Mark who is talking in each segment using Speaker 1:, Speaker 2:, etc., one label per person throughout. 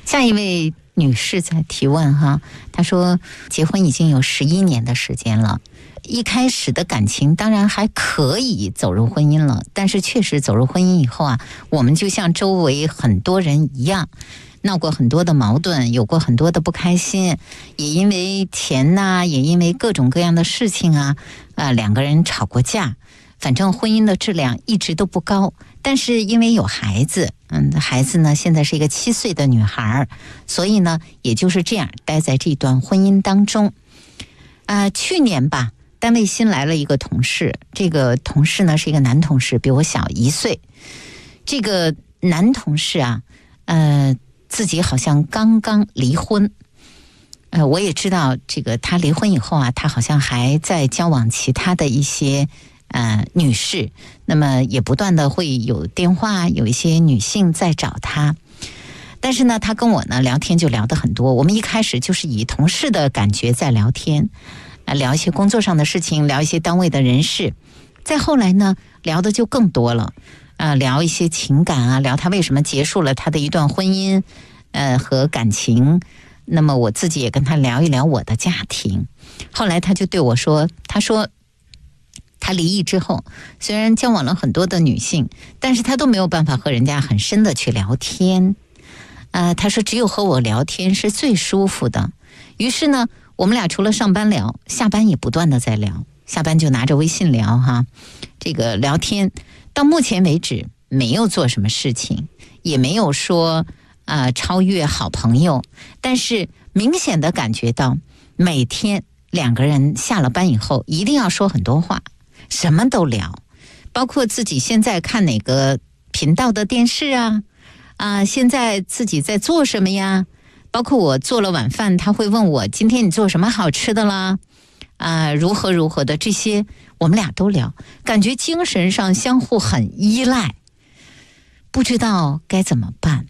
Speaker 1: 下一位女士在提问哈，她说结婚已经有11年的时间了，一开始的感情当然还可以走入婚姻了，但是确实走入婚姻以后啊，我们就像周围很多人一样，闹过很多的矛盾，有过很多的不开心，也因为钱呐，也因为各种各样的事情啊，两个人吵过架，反正婚姻的质量一直都不高。但是因为有孩子，孩子呢现在是一个7岁的女孩，所以呢也就是这样待在这段婚姻当中。去年吧，单位新来了一个同事，这个同事呢是一个男同事，比我小1岁。这个男同事啊，自己好像刚刚离婚。我也知道这个他离婚以后啊，他好像还在交往其他的一些女士，那么也不断的会有电话，有一些女性在找他。但是呢，他跟我呢聊天就聊得很多，我们一开始就是以同事的感觉在聊天，聊一些工作上的事情，聊一些单位的人事。再后来呢，聊的就更多了，聊一些情感啊，聊他为什么结束了他的一段婚姻和感情。那么我自己也跟他聊一聊我的家庭。后来他就对我说，他说他离异之后，虽然交往了很多的女性，但是他都没有办法和人家很深的去聊天。他说只有和我聊天是最舒服的。于是呢，我们俩除了上班聊，下班也不断的在聊，下班就拿着微信聊哈，这个聊天到目前为止没有做什么事情，也没有说超越好朋友，但是明显的感觉到每天两个人下了班以后一定要说很多话，什么都聊，包括自己现在看哪个频道的电视现在自己在做什么呀，包括我做了晚饭，他会问我今天你做什么好吃的啦，如何如何的，这些我们俩都聊，感觉精神上相互很依赖，不知道该怎么办。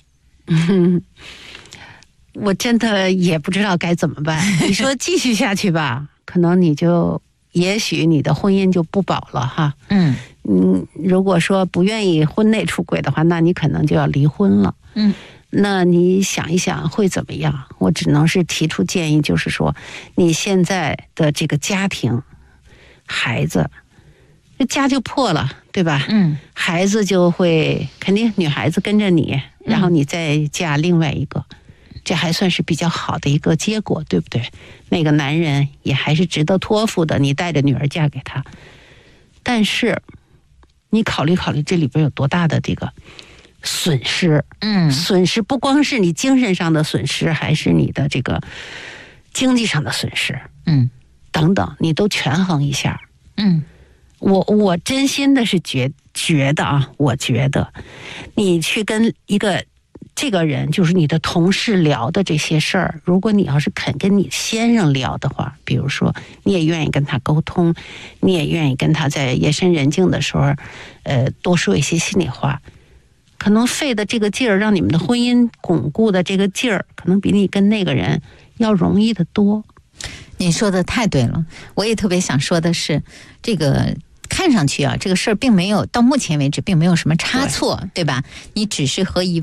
Speaker 2: 我真的也不知道该怎么办。你说继续下去吧，可能也许你的婚姻就不保了哈。如果说不愿意婚内出轨的话，那你可能就要离婚了。那你想一想会怎么样？我只能是提出建议，就是说你现在的这个家庭，孩子，这家就破了，对吧？孩子就会肯定女孩子跟着你，然后你再嫁另外一个，这还算是比较好的一个结果，对不对？那个男人也还是值得托付的，你带着女儿嫁给他。但是你考虑考虑这里边有多大的这个损失。损失不光是你精神上的损失，还是你的这个经济上的损失。等等，你都权衡一下。我真心的是觉得我觉得你去跟这个人，就是你的同事聊的这些事儿，如果你要是肯跟你先生聊的话，比如说你也愿意跟他沟通，你也愿意跟他在夜深人静的时候多说一些心里话，可能费的这个劲儿，让你们的婚姻巩固的这个劲儿，可能比你跟那个人要容易得多。
Speaker 1: 你说的太对了，我也特别想说的是，这个看上去这个事儿并没有到目前为止并没有什么差错，对吧？你只是和一